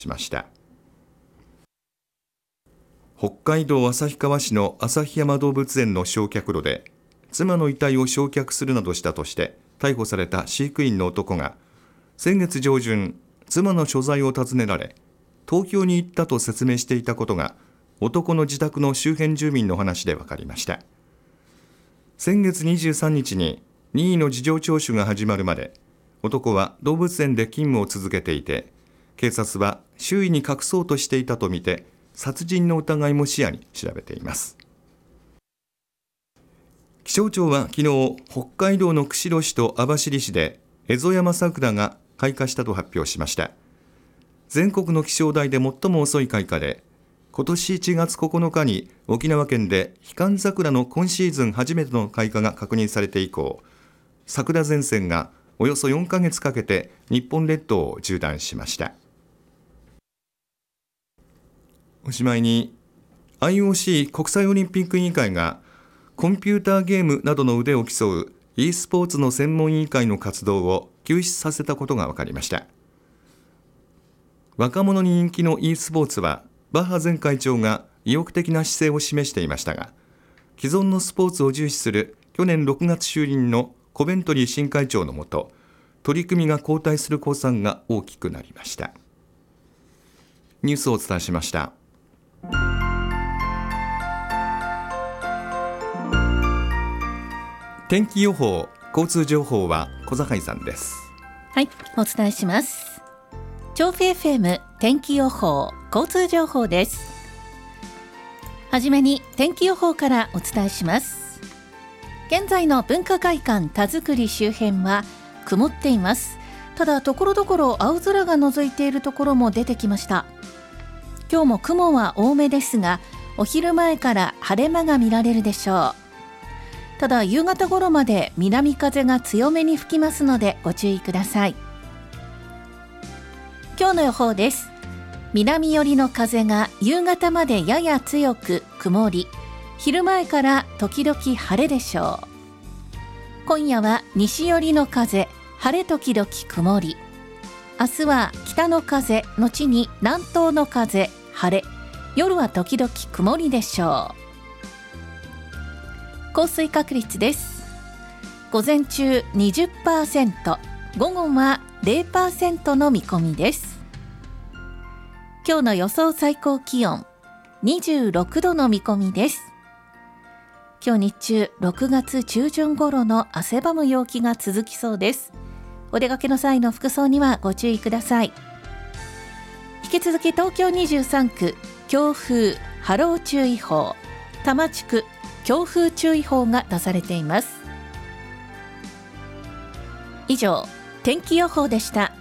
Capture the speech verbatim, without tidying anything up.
しました。北海道旭川市の旭山動物園の焼却炉で妻の遺体を焼却するなどしたとして逮捕された飼育員の男が先月上旬、妻の所在を尋ねられ東京に行ったと説明していたことが男の自宅の周辺住民の話で分かりました。先月にじゅうさんにちに任意の事情聴取が始まるまで男は動物園で勤務を続けていて、警察は周囲に隠そうとしていたとみて殺人の疑いも視野に調べています。気象庁は昨日、北海道の釧路市と網走市でエゾヤマサクラが開花したと発表しました。全国の気象台で最も遅い開花で、今年いちがつここのかに沖縄県でヒカンザクラの今シーズン初めての開花が確認されて以降、桜前線がおよそよんかげつかけて日本列島を縦断しました。おしまいに アイオーシー 国際オリンピック委員会がコンピューターゲームなどの腕を競う e スポーツの専門委員会の活動を休止させたことが分かりました。若者に人気の e スポーツはバッハ前会長が意欲的な姿勢を示していましたが、既存のスポーツを重視する去年ろくがつ就任のコベントリー新会長のもと、取り組みが後退する公算が大きくなりました。ニュースをお伝えしました。天気予報、交通情報は小坂井さんです。 はい、お伝えします。調布 エフエム 天気予報、交通情報です。はじめに天気予報からお伝えします。現在の文化会館田作り周辺は曇っています。ただところどころ青空が覗いているところも出てきました。今日も雲は多めですが、お昼前から晴れ間が見られるでしょう。ただ夕方頃まで南風が強めに吹きますのでご注意ください。今日の予報です。南寄りの風が夕方までやや強く曇り、昼前から時々晴れでしょう。今夜は西寄りの風、晴れ時々曇り。明日は北の風後に南東の風、晴れ、夜は時々曇りでしょう。降水確率です。午前中 にじゅっパーセント、午後は ゼロパーセント の見込みです。今日の予想最高気温にじゅうろくどの見込みです。今日日中ろくがつ中旬頃の汗ばむ陽気が続きそうです。お出かけの際の服装にはご注意ください。引き続き東京にじゅうさんく強風波浪注意報、多摩地区強風注意報が出されています。以上、天気予報でした。